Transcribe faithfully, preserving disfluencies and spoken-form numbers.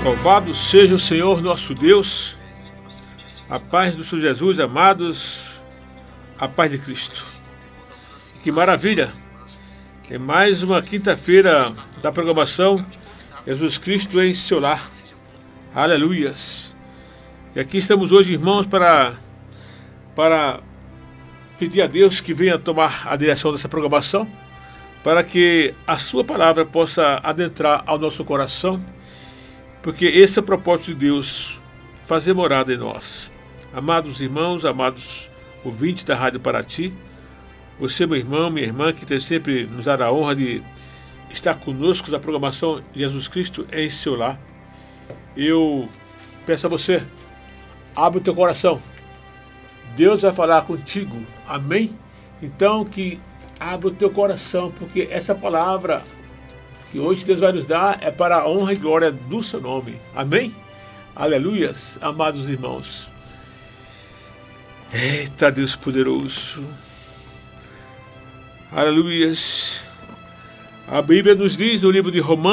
Louvado seja o Senhor nosso Deus, a paz do Senhor Jesus, amados, a paz de Cristo. Que maravilha! É mais uma quinta-feira da programação Jesus Cristo em seu lar. Aleluias! E aqui estamos hoje, irmãos, para, para pedir a Deus que venha tomar a direção dessa programação, para que a sua palavra possa adentrar ao nosso coração, porque esse é o propósito de Deus, fazer morada em nós. Amados irmãos, amados ouvintes da Rádio Paraty, você, meu irmão, minha irmã, que tem sempre nos dado a honra de estar conosco na programação Jesus Cristo em seu lar, eu peço a você, abre o teu coração. Deus vai falar contigo, amém? Então que abra o teu coração, porque essa palavra que hoje Deus vai nos dar é para a honra e glória do seu nome, amém? Aleluias, amados irmãos. Eita Deus poderoso, aleluias. A Bíblia nos diz no livro de Romanos,